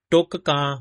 ਟੁੱਕ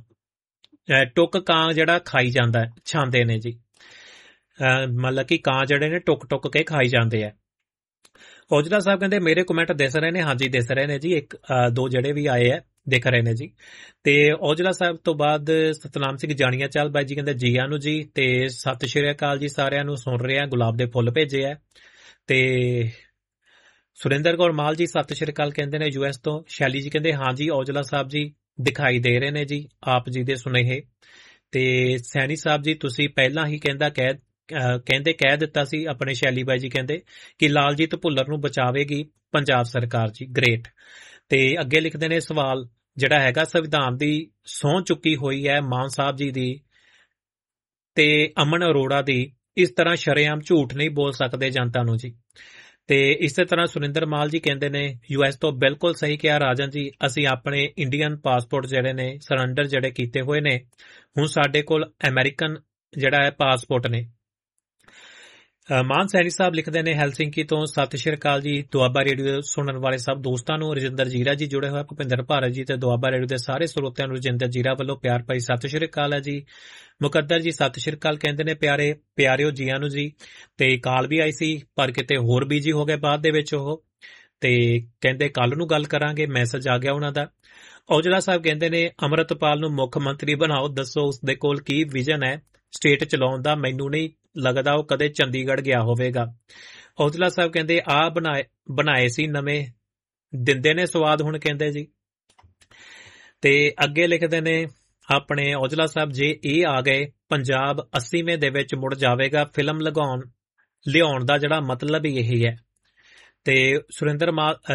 ਕਾਂ ਜਿਹੜਾ ਖਾਈ ਜਾਂਦਾ ਛਾਂਦੇ ਨੇ ਜੀ। ਮਤਲਬ ਕਿ ਕਾਂ ਜਿਹੜੇ ਨੇ ਟੁੱਕ ਕੇ ਖਾਈ ਜਾਂਦੇ ਆ। ਔਜਲਾ ਸਾਹਿਬ ਕਹਿੰਦੇ ਮੇਰੇ ਕਮੈਂਟ ਦਿਸ ਰਹੇ ਨੇ। ਹਾਂਜੀ ਦਿਸ ਰਹੇ ਨੇ ਜੀ, ਇੱਕ ਦੋ ਜਿਹੜੇ ਵੀ ਆਏ ਆ ਦਿਖ ਰਹੇ ਨੇ ਜੀ। ਤੇ ਔਜਲਾ ਸਾਹਿਬ ਤੋਂ ਬਾਅਦ ਸਤਨਾਮ ਸਿੰਘ ਜਾਣੀਆਂ ਚਾਲ ਬਾਈ ਜੀ ਕਹਿੰਦੇ ਜੀ ਆਇਆਂ ਨੂੰ ਜੀ, ਤੇ ਸਤਿ ਸ਼੍ਰੀ ਅਕਾਲ ਜੀ ਸਾਰਿਆਂ ਨੂੰ, ਸੁਣ ਰਹੇ ਆ, ਗੁਲਾਬ ਦੇ ਫੁੱਲ ਭੇਜੇ ਆ। ਤੇ ਸੁਰਿੰਦਰ ਕੌਰ ਮਾਲ ਜੀ ਸਤਿ ਸ਼੍ਰੀ ਅਕਾਲ ਕਹਿੰਦੇ ਨੇ US ਤੋਂ। ਸ਼ੈਲੀ ਜੀ ਕਹਿੰਦੇ ਹਾਂ ਜੀ ਔਜਲਾ ਸਾਹਿਬ ਜੀ ਦਿਖਾਈ ਦੇ ਰਹੇ ਨੇ ਜੀ ਆਪ ਜੀ ਦੇ ਸੁਨੇਹੇ। ਤੇ ਸੈਣੀ ਸਾਹਿਬ ਜੀ ਤੁਸੀਂ ਪਹਿਲਾਂ ਹੀ ਕਹਿ ਦਿੱਤਾ ਸੀ ਆਪਣੇ, ਸ਼ੈਲੀ ਬਾਈ ਜੀ ਕਹਿੰਦੇ ਕਿ ਲਾਲਜੀਤ ਭੁੱਲਰ ਨੂੰ ਬਚਾਵੇਗੀ ਪੰਜਾਬ ਸਰਕਾਰ ਜੀ, ਗ੍ਰੇਟ। ਤੇ ਅੱਗੇ ਲਿਖਦੇ ਨੇ ਸਵਾਲ ਜਿਹੜਾ ਹੈਗਾ ਸੰਵਿਧਾਨ ਦੀ ਸਹੁੰ ਚੁੱਕੀ ਹੋਈ ਹੈ ਮਾਨ ਸਾਹਿਬ ਜੀ ਦੀ ਤੇ ਅਮਨ ਅਰੋੜਾ ਦੀ, ਇਸ ਤਰ੍ਹਾਂ ਸ਼ਰੇਆਮ ਝੂਠ ਨਹੀਂ ਬੋਲ ਸਕਦੇ ਜਨਤਾ ਨੂੰ ਜੀ। ਤੇ ਇਸੇ ਤਰ੍ਹਾਂ ਸੁਰਿੰਦਰ ਮਾਲ ਜੀ ਕਹਿੰਦੇ ਨੇ US ਤੋਂ ਬਿਲਕੁਲ ਸਹੀ ਕਿਹਾ ਰਾਜਨ ਜੀ, ਅਸੀਂ ਆਪਣੇ ਇੰਡੀਅਨ ਪਾਸਪੋਰਟ ਜਿਹੜੇ ਨੇ ਸਰੈਂਡਰ ਜਿਹੜੇ ਕੀਤੇ ਹੋਏ ਨੇ, ਹੁਣ ਸਾਡੇ ਕੋਲ ਅਮਰੀਕਨ ਜਿਹੜਾ ਹੈ ਪਾਸਪੋਰਟ ਨੇ। ਮਾਨ ਸੈਣੀ ਸਾਹਿਬ ਲਿਖਦੇ ਨੇ ਹੈਲਸਿੰਕੀ ਤੋਂ ਸਤਿ ਸ਼੍ਰੀ ਅਕਾਲ ਜੀ ਦੁਆਬਾ ਰੇਡੀਓ ਸੁਣਨ ਵਾਲੇ ਸਭ ਦੋਸਤਾਂ ਨੂੰ। ਰਜਿੰਦਰ ਜੀਰਾ ਜੀ ਜੁੜੇ ਹੋਏ, ਭੁਪਿੰਦਰ ਭਾਰਤ ਜੀ ਤੇ ਦੁਆਬਾ ਰੇਡੀਓ ਦੇ ਸਾਰੇ ਸਰੋਤਿਆਂ ਨੂੰ ਰਜਿੰਦਰ ਜੀਰਾ ਵੱਲੋਂ ਪਿਆਰ ਭਰੀ ਸਤਿ ਸ਼੍ਰੀ ਅਕਾਲ ਹੈ ਜੀ। ਮੁਕੱਦਰ ਜੀ ਸਤਿ ਸ਼੍ਰੀ ਅਕਾਲ ਕਹਿੰਦੇ ਨੇ ਪਿਆਰਿਓ ਜੀਆਂ ਨੂੰ ਜੀ। ਤੇ ਕਾਲ ਵੀ ਆਈ ਸੀ ਪਰ ਕਿਤੇ ਹੋਰ ਬੀਜੀ ਹੋ ਗਏ ਬਾਅਦ ਦੇ ਵਿੱਚ ਉਹ, ਤੇ ਕਹਿੰਦੇ ਕੱਲ ਨੂੰ ਗੱਲ ਕਰਾਂਗੇ, ਮੈਸੇਜ ਆ ਗਿਆ ਉਹਨਾਂ ਦਾ। ਔਜਲਾ ਸਾਹਿਬ ਕਹਿੰਦੇ ਨੇ ਅੰਮ੍ਰਿਤਪਾਲ ਨੂੰ ਮੁੱਖ ਮੰਤਰੀ ਬਣਾਓ, ਦੱਸੋ ਉਸਦੇ ਕੋਲ ਕੀ ਵਿਜ਼ਨ ਹੈ ਸਟੇਟ ਚਲਾਉਣ ਦਾ, ਮੈਨੂੰ ਨਹੀਂ ਲੱਗਦਾ ਉਹ ਕਦੇ ਚੰਡੀਗੜ੍ਹ ਗਿਆ ਹੋਵੇਗਾ। ਔਜਲਾ ਸਾਹਿਬ ਕਹਿੰਦੇ ਆ ਬਣਾਏ ਸੀ ਨਵੇਂ, ਦਿੰਦੇ ਨੇ ਸਵਾਦ ਹੁਣ ਕਹਿੰਦੇ ਜੀ। ਤੇ ਅੱਗੇ ਲਿਖਦੇ ਨੇ ਆਪਣੇ ਔਜਲਾ ਸਾਹਿਬ ਜੇ ਇਹ ਆ ਗਏ ਪੰਜਾਬ 80ਵੇਂ ਦੇ ਵਿੱਚ ਮੁੜ ਜਾਵੇਗਾ, ਫਿਲਮ ਲਿਆਉਣ ਦਾ ਜਿਹੜਾ ਮਤਲਬ ਹੀ ਇਹੀ ਹੈ। ਤੇ ਸੁਰਿੰਦਰ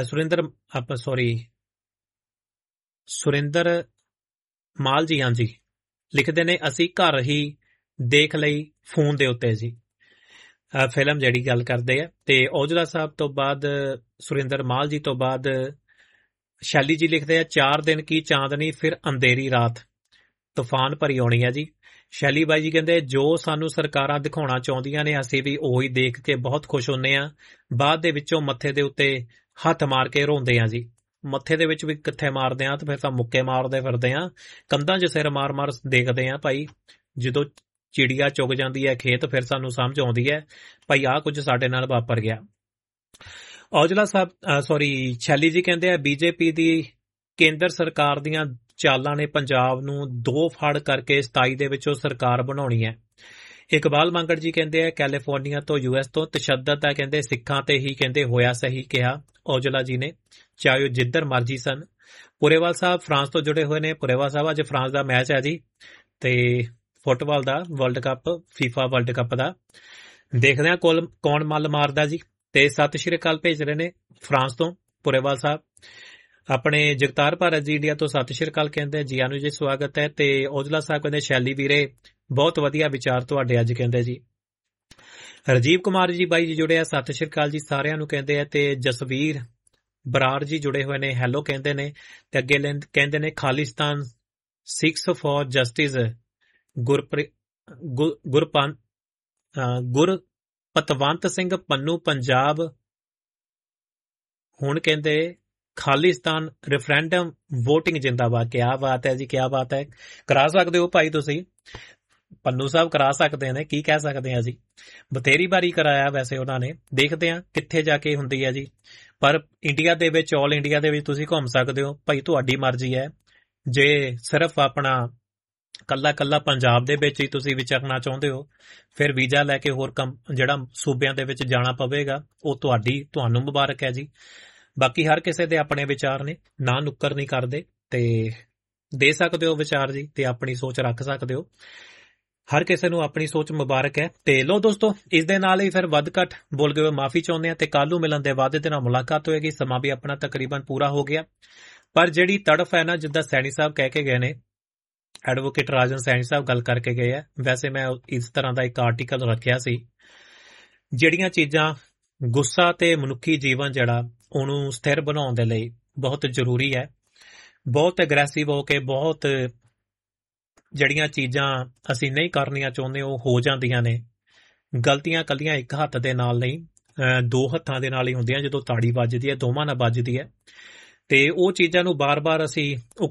ਮਾਲ ਜੀ ਹਾਂਜੀ ਲਿਖਦੇ ਨੇ ਅਸੀਂ ਘਰ ਹੀ ਦੇਖ ਲਈ ਫੋਨ ਦੇ ਉੱਤੇ ਜੀ, ਫਿਲਮ ਜਿਹੜੀ ਗੱਲ ਕਰਦੇ ਆ। ਤੇ ਔਜਲਾ ਸਾਹਿਬ ਤੋਂ ਬਾਅਦ ਸੁਰਿੰਦਰ ਮਾਲ ਜੀ ਤੋਂ ਬਾਅਦ ਸ਼ੈਲੀ ਜੀ ਲਿਖਦੇ ਆ 4 ਦਿਨ ਕੀ ਚਾਂਦਨੀ ਫਿਰ ਅੰਧੇਰੀ ਰਾਤ, ਤੂਫਾਨ ਭਰੀ ਆਉਣੀ ਹੈ ਜੀ। ਸ਼ੈਲੀ ਬਾਈ ਜੀ ਕਹਿੰਦੇ ਜੋ ਸਾਨੂੰ ਸਰਕਾਰਾਂ ਦਿਖਾਉਣਾ ਚਾਹੁੰਦੀਆਂ ਨੇ ਅਸੀਂ ਵੀ ਉਹੀ ਦੇਖ ਕੇ ਬਹੁਤ ਖੁਸ਼ ਹੁੰਨੇ ਆ, ਬਾਅਦ ਦੇ ਵਿੱਚੋਂ ਮੱਥੇ ਦੇ ਉੱਤੇ ਹੱਥ ਮਾਰ ਕੇ ਰੋਂਦੇ ਆ ਜੀ। ਮੱਥੇ ਦੇ ਵਿੱਚ ਵੀ ਕਿੱਥੇ ਮਾਰਦੇ ਆ ਤੇ ਫਿਰ ਤਾਂ ਮੁੱਕੇ ਮਾਰਦੇ ਫਿਰਦੇ ਆ, ਕੰਧਾਂ 'ਚ ਸਿਰ ਮਾਰ ਦੇਖਦੇ ਆ ਭਾਈ। ਜਦੋਂ ਚਿੜੀਆ ਚੁਗ ਜਾਂਦੀ ਹੈ ਖੇਤ ਫਿਰ ਸਾਨੂੰ ਸਮਝ ਆਉਂਦੀ ਹੈ ਭਾਈ ਆਹ ਕੁਝ ਸਾਡੇ ਨਾਲ ਵਾਪਰ ਗਿਆ। ਔਜਲਾ ਸਾਹਿਬ ਸ਼ੈਲੀ ਜੀ ਕਹਿੰਦੇ ਆ ਬੀਜੇਪੀ ਦੀ ਕੇਂਦਰ ਸਰਕਾਰ ਦੀਆਂ ਚਾਲਾਂ ਨੇ ਪੰਜਾਬ ਨੂੰ 2 ਫੜ ਕਰਕੇ 27 ਦੇ ਵਿੱਚੋਂ ਸਰਕਾਰ ਬਣਾਉਣੀ ਹੈ। ਇਕਬਾਲ ਮੰਗੜ ਜੀ ਕਹਿੰਦੇ ਆ ਕੈਲੀਫੋਰਨੀਆ ਤੋਂ US ਤੋਂ ਤਸ਼ੱਦਦ ਹੈ ਕਹਿੰਦੇ ਸਿੱਖਾਂ ਤੇ ਹੀ, ਕਹਿੰਦੇ ਹੋਇਆ ਸਹੀ ਕਿਹਾ ਔਜਲਾ ਜੀ ਨੇ ਚਾਹੇ ਉਹ ਜਿੱਧਰ ਮਰਜੀ ਸਨ। ਪੁਰੇਵਾਲ ਸਾਹਿਬ ਫਰਾਂਸ ਤੋਂ ਜੁੜੇ ਹੋਏ ਨੇ। ਪੁਰੇਵਾਲ ਸਾਹਿਬ ਅੱਜ ਫਰਾਂਸ ਦਾ ਮੈਚ ਹੈ ਜੀ ਤੇ ਫੁੱਟਬਾਲ ਦਾ world cup, FIFA world cup ਦਾ, ਦੇਖਦੇ ਆ ਕੌਣ ਮੱਲ ਮਾਰਦਾ ਜੀ। ਤੇ ਸਤਿ ਸ਼੍ਰੀ ਅਕਾਲ ਭੇਜ ਰਹੇ ਨੇ ਫਰਾਂਸ ਤੋਂ ਪੁਰੇਵਾਲ ਸਾਹਿਬ। ਆਪਣੇ ਜਗਤਾਰ ਭਾਰਤ ਜੀ ਇੰਡੀਆ ਤੋਂ ਸਤਿ ਸ਼੍ਰੀ ਅਕਾਲ ਕਹਿੰਦੇ ਜੀ ਆਨੂੰ ਜੀ ਸਵਾਗਤ ਹੈ। ਤੇ ਔਜਲਾ ਸਾਹਿਬ ਕਹਿੰਦੇ ਸ਼ੈਲੀ ਵੀਰੇ ਬਹੁਤ ਵਧੀਆ ਵਿਚਾਰ ਤੁਹਾਡੇ ਅੱਜ ਕਹਿੰਦੇ ਜੀ। ਰਾਜੀਵ ਕੁਮਾਰ ਜੀ ਬਾਈ ਜੀ ਜੁੜੇ ਆ, ਸਤਿ ਸ਼੍ਰੀ ਅਕਾਲ ਜੀ ਸਾਰਿਆਂ ਨੂੰ ਕਹਿੰਦੇ ਆ। ਤੇ ਜਸਵੀਰ ਬਰਾੜ ਜੀ ਜੁੜੇ ਹੋਏ ਨੇ, ਹੈਲੋ ਕਹਿੰਦੇ ਨੇ। ਤੇ ਅੱਗੇ ਕਹਿੰਦੇ ਨੇ ਖਾਲਿਸਤਾਨ 6 ਫॉर ਜਸਟਿਸ ਗੁਰਪਤਵੰਤ ਸਿੰਘ ਪੰਨੂ ਪੰਜਾਬ ਹੁਣ ਕਹਿੰਦੇ ਖਾਲਿਸਤਾਨ ਰੈਫਰੈਂਡਮ ਵੋਟਿੰਗ ਜਿੰਦਾਬਾਦ। ਕਿਆ ਬਾਤ ਹੈ ਜੀ, ਕਿਆ ਬਾਤ ਹੈ। ਕਰਾ ਸਕਦੇ ਹੋ ਭਾਈ ਤੁਸੀਂ, ਪੰਨੂ ਸਾਹਿਬ ਕਰਾ ਸਕਦੇ ਨੇ, ਕੀ ਕਹਿ ਸਕਦੇ ਆ ਜੀ। ਬਥੇਰੀ ਵਾਰੀ ਕਰਾਇਆ ਵੈਸੇ ਉਹਨਾਂ ਨੇ, ਦੇਖਦੇ ਆ ਕਿੱਥੇ ਜਾ ਕੇ ਹੁੰਦੀ ਹੈ ਜੀ। ਪਰ ਇੰਡੀਆ ਦੇ ਵਿੱਚ, ਆਲ ਇੰਡੀਆ ਦੇ ਵਿੱਚ ਤੁਸੀਂ ਘੁੰਮ ਸਕਦੇ ਹੋ ਭਾਈ, ਤੁਹਾਡੀ ਮਰਜ਼ੀ ਹੈ। ਜੇ ਸਿਰਫ ਆਪਣਾ ਕੱਲਾ ਪੰਜਾਬ ਦੇ ਵਿੱਚ ਹੀ ਤੁਸੀਂ ਵਿਚਰਨਾ ਚਾਹੁੰਦੇ ਹੋ ਫਿਰ ਵੀਜ਼ਾ ਲੈ ਕੇ ਹੋਰ ਜਿਹੜਾ ਸੂਬਿਆਂ ਦੇ ਵਿੱਚ ਜਾਣਾ ਪਵੇਗਾ, ਉਹ ਤੁਹਾਨੂੰ ਮੁਬਾਰਕ ਹੈ ਜੀ। ਬਾਕੀ ਹਰ ਕਿਸੇ ਦੇ ਆਪਣੇ ਵਿਚਾਰ ਨੇ, ਨਾ ਨੁੱਕਰ ਨਹੀਂ ਕਰਦੇ, ਤੇ ਦੇ ਸਕਦੇ ਹੋ ਵਿਚਾਰ ਜੀ ਤੇ ਆਪਣੀ ਸੋਚ ਰੱਖ ਸਕਦੇ ਹੋ। ਹਰ ਕਿਸੇ ਨੂੰ ਆਪਣੀ ਸੋਚ ਮੁਬਾਰਕ ਹੈ। ਤੇ ਲੋ ਦੋਸਤੋ, ਇਸ ਦੇ ਨਾਲ ਹੀ ਫਿਰ ਵੱਧ ਘੱਟ ਬੋਲ ਗਏ ਮਾਫੀ ਚਾਹੁੰਦੇ ਆ ਤੇ ਕੱਲ ਨੂੰ ਮਿਲਣ ਦੇ ਵਾਅਦੇ ਦੇ ਨਾਲ ਮੁਲਾਕਾਤ ਹੋਏਗੀ। ਸਮਾਂ ਵੀ ਆਪਣਾ ਤਕਰੀਬਨ ਪੂਰਾ ਹੋ ਗਿਆ, ਪਰ ਜਿਹੜੀ ਤੜਫ ਹੈ ਨਾ, ਜਿੱਦਾਂ ਸੈਣੀ ਸਾਹਿਬ ਕਹਿ ਕੇ ਗਏ ਨੇ, ਐਡਵੋਕੇਟ ਰਾਜਨ ਸੈਣੀ ਸਾਹਿਬ ਗੱਲ ਕਰਕੇ ਗਏ ਆ। ਵੈਸੇ ਮੈਂ ਇਸ ਤਰ੍ਹਾਂ ਦਾ ਇੱਕ ਆਰਟੀਕਲ ਰੱਖਿਆ ਸੀ, ਜਿਹੜੀਆਂ ਚੀਜ਼ਾਂ ਗੁੱਸਾ ਤੇ ਮਨੁੱਖੀ ਜੀਵਨ ਜਿਹੜਾ ਉਹਨੂੰ ਸਥਿਰ ਬਣਾਉਣ ਦੇ ਲਈ ਬਹੁਤ ਜ਼ਰੂਰੀ ਹੈ। ਬਹੁਤ ਅਗਰੈਸਿਵ ਹੋ ਕੇ ਬਹੁਤ ਜਿਹੜੀਆਂ ਚੀਜ਼ਾਂ ਅਸੀਂ ਨਹੀਂ ਕਰਨੀਆਂ ਚਾਹੁੰਦੇ ਉਹ ਹੋ ਜਾਂਦੀਆਂ ਨੇ। ਗਲਤੀਆਂ ਕੱਲੀਆਂ ਇੱਕ ਹੱਥ ਦੇ ਨਾਲ ਨਹੀਂ, 2 ਹੱਥਾਂ ਦੇ ਨਾਲ ਹੀ ਹੁੰਦੀਆਂ। ਜਦੋਂ ਤਾੜੀ ਵੱਜਦੀ ਹੈ ਦੋਵਾਂ ਨਾਲ ਵੱਜਦੀ ਹੈ, ਤੇ ਉਹ ਚੀਜ਼ਾਂ ਨੂੰ ਬਾਰ-ਬਾਰ ਅਸੀਂ